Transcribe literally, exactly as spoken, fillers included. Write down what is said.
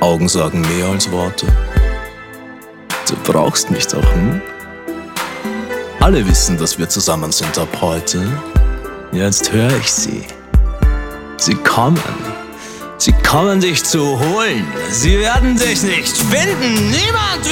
Augen sagen mehr als Worte. Du brauchst mich doch, hm? Alle wissen, dass wir zusammen sind ab heute. Jetzt höre ich sie. Sie kommen. Sie kommen dich zu holen. Sie werden dich nicht finden. Niemand